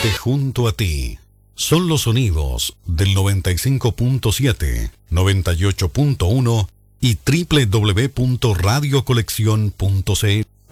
Siempre junto a ti. Son los sonidos del 95.7, 98.1 y www.radiocolección.cl.